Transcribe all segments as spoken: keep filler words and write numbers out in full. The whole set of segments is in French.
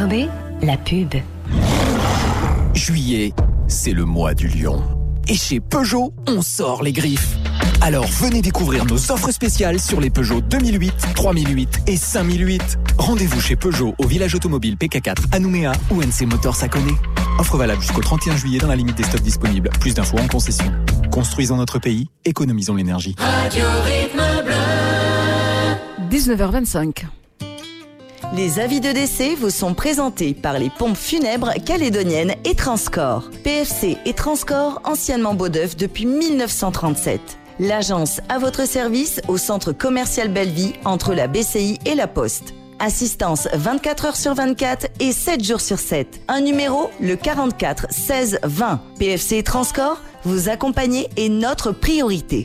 B, la pub. Juillet, c'est le mois du lion. Et chez Peugeot, on sort les griffes. Alors venez découvrir nos offres spéciales sur les Peugeot deux mille huit, trois mille huit et cinq mille huit. Rendez-vous chez Peugeot au village automobile P K quatre à Nouméa ou N C Motors à Koné. Offre valable jusqu'au trente et un juillet dans la limite des stocks disponibles. Plus d'infos en concession. Construisons notre pays, économisons l'énergie. Radio Rythme Bleu. dix-neuf heures vingt-cinq. Les avis de décès vous sont présentés par les pompes funèbres calédoniennes et Transcorps. P F C et Transcorps, anciennement Beaudeuf depuis mille neuf cent trente-sept. L'agence à votre service au centre commercial Belleville entre la B C I et la Poste. Assistance vingt-quatre heures sur vingt-quatre et sept jours sur sept. Un numéro, le quarante-quatre seize vingt. P F C et Transcorps, vous accompagner est notre priorité.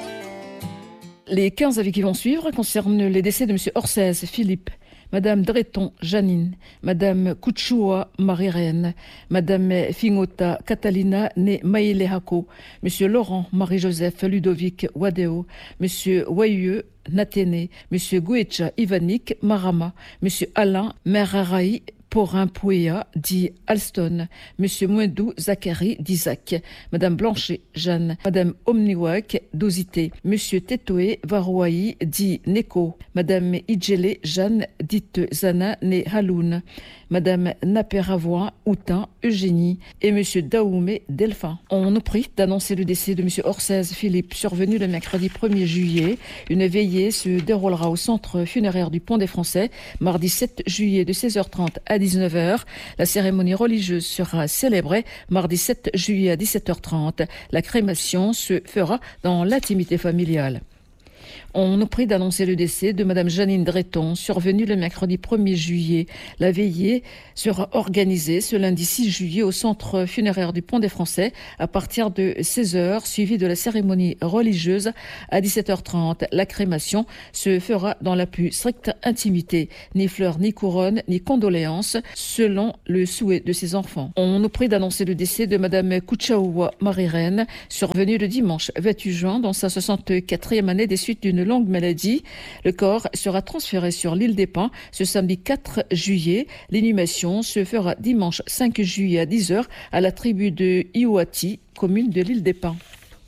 Les quinze avis qui vont suivre concernent les décès de M. Orsez Philippe, Madame Dreton Janine, Madame Kouchoua Marie-Reine, Madame Fingota Catalina née Maïlehako, Monsieur Laurent Marie-Joseph Ludovic Wadeo, Monsieur Wayeux Naténé, Monsieur Gouecha Ivanik Marama, Monsieur Alain Meraraï Porin Pouéa dit Alston, Monsieur Mouendou Zachary d'Isaac, Madame Blanchet Jeanne, Madame Omniwak Dosité, Monsieur Tetoé Varouaï dit Neko, Madame Idjele Jeanne dite Zana né Haloun, Madame Naperavois Outin Eugénie et Monsieur Daoumé Delphin. On nous prie d'annoncer le décès de Monsieur Orsez Philippe, survenu le mercredi premier juillet. Une veillée se déroulera au centre funéraire du Pont des Français, mardi sept juillet de seize heures trente à dix-neuf heures. La cérémonie religieuse sera célébrée mardi sept juillet à dix-sept heures trente. La crémation se fera dans l'intimité familiale. On nous prie d'annoncer le décès de Madame Janine Dreton, survenue le mercredi premier juillet. La veillée sera organisée ce lundi six juillet au centre funéraire du Pont des Français à partir de seize heures, suivie de la cérémonie religieuse à dix-sept heures trente. La crémation se fera dans la plus stricte intimité. Ni fleurs, ni couronnes, ni condoléances, selon le souhait de ses enfants. On nous prie d'annoncer le décès de Madame Kouchaoua Marie-Reine, survenue le dimanche vingt-huit juin dans sa soixante-quatrième année des suites d'une longue maladie. Le corps sera transféré sur l'île des Pins ce samedi quatre juillet. L'inhumation se fera dimanche cinq juillet à dix heures à la tribu de Iouati, commune de l'île des Pins.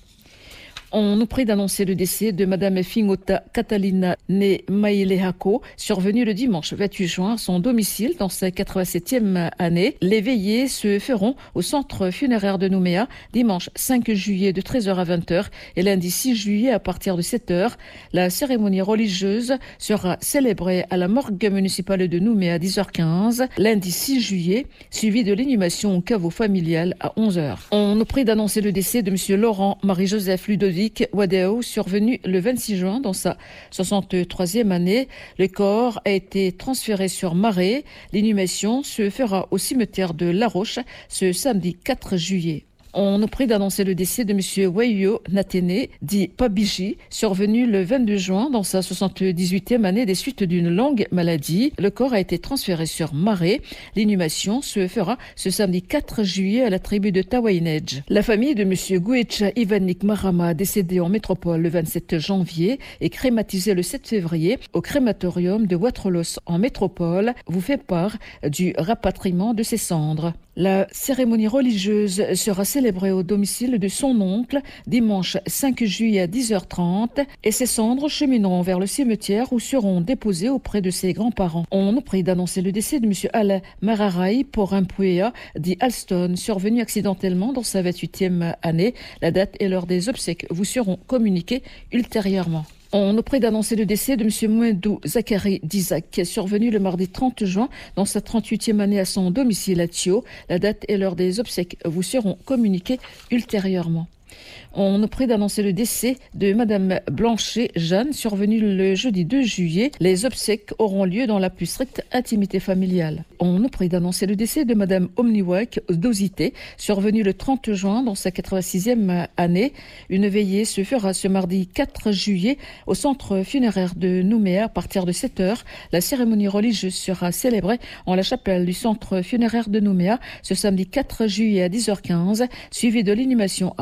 On nous prie d'annoncer le décès de Madame Fingota Catalina née Maïlehako, survenue le dimanche vingt-huit juin à son domicile dans sa quatre-vingt-septième année. Les veillées se feront au centre funéraire de Nouméa dimanche cinq juillet de treize heures à vingt heures et lundi six juillet à partir de sept heures. La cérémonie religieuse sera célébrée à la morgue municipale de Nouméa à dix heures quinze, lundi six juillet, suivie de l'inhumation au caveau familial à onze heures. On nous prie d'annoncer le décès de Monsieur Laurent Marie-Joseph Ludovic Wadeo, survenu le vingt-six juin dans sa soixante-troisième année. Le corps a été transféré sur Marais. L'inhumation se fera au cimetière de La Roche ce samedi quatre juillet. On nous prie d'annoncer le décès de M. Wayo Naténé, dit Pabiji, survenu le vingt-deux juin dans sa soixante-dix-huitième année des suites d'une longue maladie. Le corps a été transféré sur Marais. L'inhumation se fera ce samedi quatre juillet à la tribu de Tawainej. La famille de M. Gouecha Ivanik Marama, décédé en métropole le vingt-sept janvier et crématisé le sept février au crématorium de Watrolos en métropole, vous fait part du rapatriement de ses cendres. La cérémonie religieuse sera célébrée au domicile de son oncle dimanche cinq juillet à dix heures trente et ses cendres chemineront vers le cimetière où seront déposées auprès de ses grands-parents. On nous prie d'annoncer le décès de M. Alain Mararaï Porin Pouéa, dit Alston, survenu accidentellement dans sa vingt-huitième année. La date et l'heure des obsèques vous seront communiquées ultérieurement. On nous prie d'annoncer le décès de M. Mouendou Zachary d'Isaac, survenu le mardi trente juin dans sa trente-huitième année à son domicile à Thio. La date et l'heure des obsèques vous seront communiquées ultérieurement. On nous prie d'annoncer le décès de Madame Blanchet Jeanne, survenue le jeudi deux juillet. Les obsèques auront lieu dans la plus stricte intimité familiale. On nous prie d'annoncer le décès de Madame Omniwak Dosité, survenue le trente juin dans sa quatre-vingt-sixième année. Une veillée se fera ce mardi quatre juillet au centre funéraire de Nouméa à partir de sept heures. La cérémonie religieuse sera célébrée en la chapelle du centre funéraire de Nouméa ce samedi quatre juillet à dix heures quinze, suivie de l'inhumation à onze heures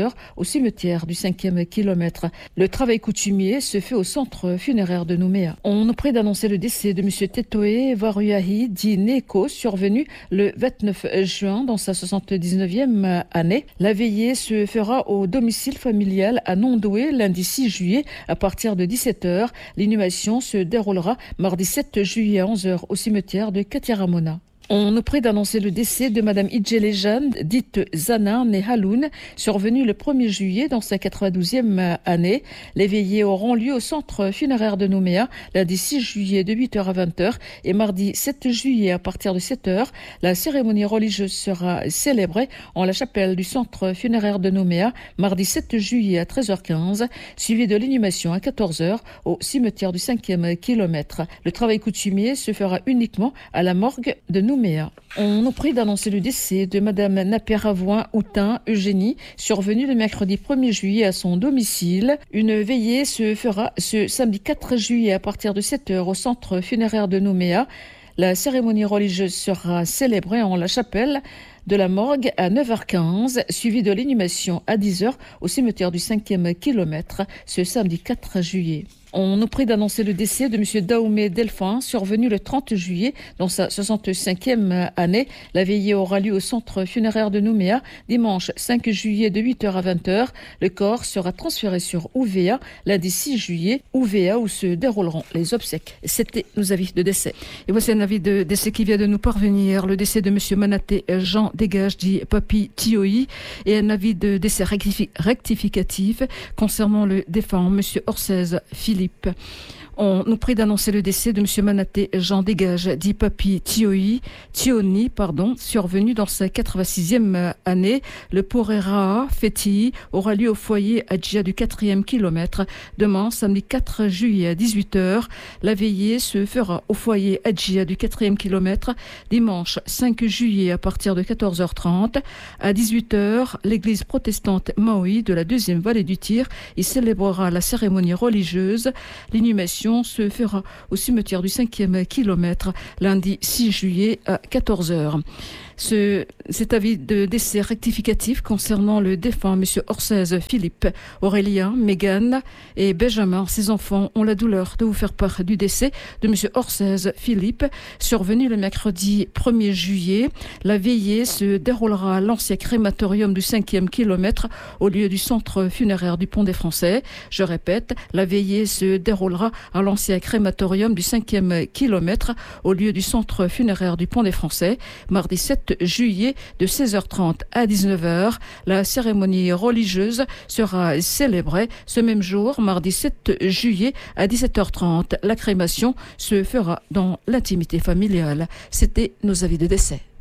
heures au cimetière du cinquième kilomètre. Le travail coutumier se fait au centre funéraire de Nouméa. On nous prie d'annoncer le décès de M. Tetoé Varuyahi, dit Neko, survenu le vingt-neuf juin dans sa soixante-dix-neuvième année. La veillée se fera au domicile familial à Nondoué lundi six juillet à partir de dix-sept heures. L'inhumation se déroulera mardi sept juillet à onze heures au cimetière de Katiaramona. On nous prie d'annoncer le décès de Madame Idjele Jeanne, dite Zana Nehaloun, survenue le premier juillet dans sa quatre-vingt-douzième année. Les veillées auront lieu au centre funéraire de Nouméa, lundi six juillet de huit heures à vingt heures et mardi sept juillet à partir de sept heures. La cérémonie religieuse sera célébrée en la chapelle du centre funéraire de Nouméa, mardi sept juillet à treize heures quinze, suivi de l'inhumation à quatorze heures au cimetière du cinquième kilomètre. Le travail coutumier se fera uniquement à la morgue de Nouméa. On nous prie d'annoncer le décès de Madame Napieravoin-Houtin Eugénie, survenue le mercredi premier juillet à son domicile. Une veillée se fera ce samedi quatre juillet à partir de sept heures au centre funéraire de Nouméa. La cérémonie religieuse sera célébrée en la chapelle de la morgue à neuf heures quinze, suivie de l'inhumation à dix heures au cimetière du cinquième kilomètre ce samedi quatre juillet. On nous prie d'annoncer le décès de M. Daoumé Delphin, survenu le trente juillet dans sa soixante-cinquième année. La veillée aura lieu au centre funéraire de Nouméa, dimanche cinq juillet de huit heures à vingt heures. Le corps sera transféré sur Ouvéa, lundi six juillet, Ouvéa où se dérouleront les obsèques. C'était nos avis de décès. Et voici un avis de décès qui vient de nous parvenir. Le décès de M. Manaté Jean Dégage, dit Papi Tioï, et un avis de décès rectifi- rectificatif concernant le défunt M. Orsez Philippe. On nous prie d'annoncer le décès de M. Manaté Jean Dégage, dit Papi Tioi, Tioni, pardon, survenu dans sa quatre-vingt-sixième année. Le Porera Feti aura lieu au foyer Adjia du quatrième kilomètre demain, samedi quatre juillet à dix-huit heures. La veillée se fera au foyer Adjia du quatrième kilomètre dimanche cinq juillet à partir de quatorze heures trente. À dix-huit heures, l'église protestante Maui de la deuxième vallée du Tir y célébrera la cérémonie religieuse. L'inhumation se fera au cimetière du cinquième kilomètre lundi six juillet à quatorze heures. Ce, cet avis de décès rectificatif concernant le défunt M. Orsez Philippe, Aurélien, Mégane et Benjamin, ses enfants, ont la douleur de vous faire part du décès de M. Orsez Philippe, survenu le mercredi premier juillet. La veillée se déroulera à l'ancien crématorium du cinquième kilomètre au lieu du centre funéraire du Pont des Français. Je répète, la veillée se déroulera à l'ancien crématorium du cinquième kilomètre au lieu du centre funéraire du Pont des Français, mardi sept juillet de seize heures trente à dix-neuf heures. La cérémonie religieuse sera célébrée ce même jour, mardi sept juillet à dix-sept heures trente. La crémation se fera dans l'intimité familiale. C'était nos avis de décès.